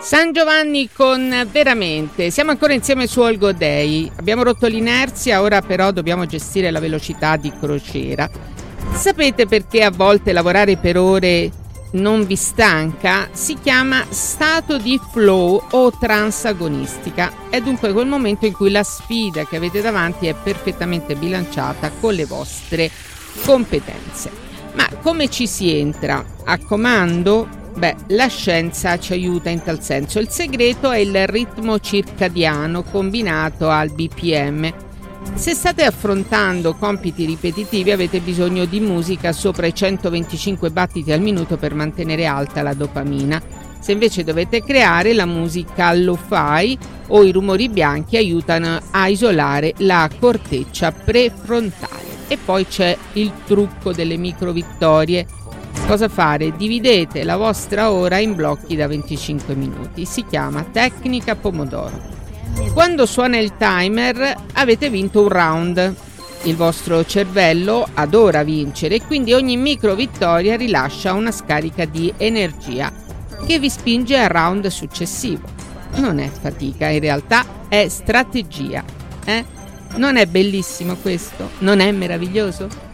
San Giovanni con Veramente. Siamo ancora insieme su All Go Day. Abbiamo rotto l'inerzia, ora però dobbiamo gestire la velocità di crociera. Sapete perché a volte lavorare per ore non vi stanca? Si chiama stato di flow o trance agonistica. È dunque quel momento in cui la sfida che avete davanti è perfettamente bilanciata con le vostre competenze. Ma come ci si entra? A comando? Beh, la scienza ci aiuta in tal senso. Il segreto è il ritmo circadiano combinato al BPM. Se state affrontando compiti ripetitivi avete bisogno di musica sopra i 125 battiti al minuto per mantenere alta la dopamina. Se invece dovete creare, la musica lo-fi o i rumori bianchi aiutano a isolare la corteccia prefrontale. E poi c'è il trucco delle micro vittorie. Cosa fare? Dividete la vostra ora in blocchi da 25 minuti. Si chiama tecnica Pomodoro. Quando suona il timer avete vinto un round. Il vostro cervello adora vincere e quindi ogni micro vittoria rilascia una scarica di energia che vi spinge al round successivo. Non è fatica, in realtà è strategia. Non è bellissimo questo? Non è meraviglioso?